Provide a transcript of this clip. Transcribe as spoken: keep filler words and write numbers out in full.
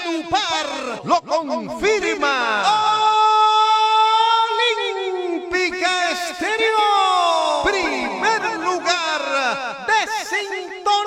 Valledupar lo confirma. Olímpica Estéreo, primer lugar de sintonía.